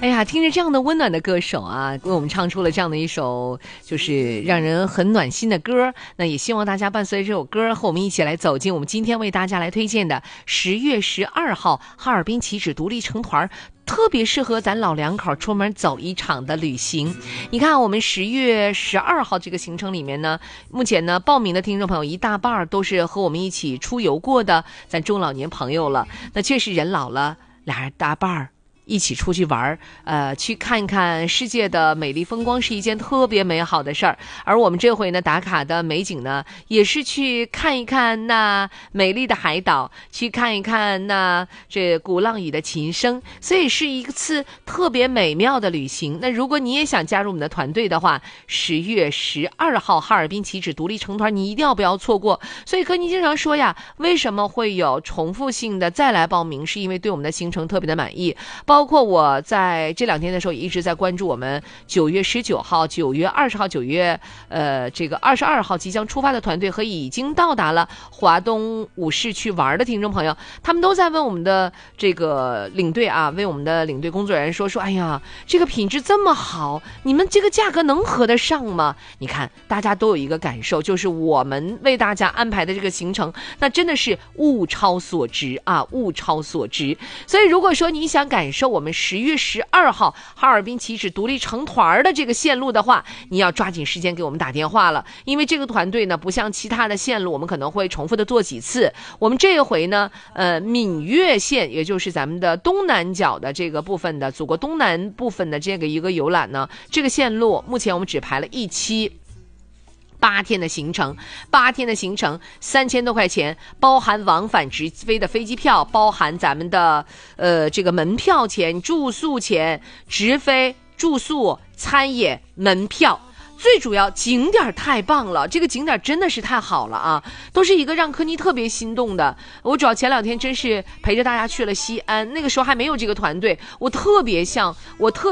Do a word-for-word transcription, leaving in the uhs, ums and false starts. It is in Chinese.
哎呀，听着这样的温暖的歌手啊，为我们唱出了这样的一首就是让人很暖心的歌。那也希望大家伴随这首歌和我们一起来走进我们今天为大家来推荐的十月十二号哈尔滨起止独立成团，特别适合咱老两口出门走一场的旅行。你看我们十月十二号这个行程里面呢，目前呢报名的听众朋友一大半都是和我们一起出游过的咱中老年朋友了。那确实人老了，俩人大半儿一起出去玩，呃，去看看世界的美丽风光是一件特别美好的事儿。而我们这回呢，打卡的美景呢，也是去看一看那美丽的海岛，去看一看那这鼓浪屿的琴声，所以是一次特别美妙的旅行。那如果你也想加入我们的团队的话，十月十二号哈尔滨起止独立成团，你一定要不要错过。所以柯尼经常说呀，为什么会有重复性的再来报名，是因为对我们的行程特别的满意。包括我在这两天的时候也一直在关注我们九月十九号、九月二十号、九月呃这个二十二号即将出发的团队和已经到达了华东五市去玩的听众朋友，他们都在问我们的这个领队啊，为我们的领队工作人员说说，哎呀，这个品质这么好，你们这个价格能合得上吗？你看大家都有一个感受，就是我们为大家安排的这个行程，那真的是物超所值啊，物超所值。所以如果说你想感受我们十月十二号哈尔滨起止独立成团的这个线路的话，你要抓紧时间给我们打电话了，因为这个团队呢不像其他的线路我们可能会重复的做几次，我们这一回呢呃闽粤线，也就是咱们的东南角的这个部分的祖国东南部分的这个一个游览呢，这个线路目前我们只排了一期八天的行程，八天的行程三千多块钱，包含往返直飞的飞机票，包含咱们的呃这个门票钱、住宿钱、直飞、住宿、餐饮、门票。最主要景点太棒了，这个景点真的是太好了啊，都是一个让柯尼特别心动的。我主要前两天真是陪着大家去了西安，那个时候还没有这个团队，我特别像我特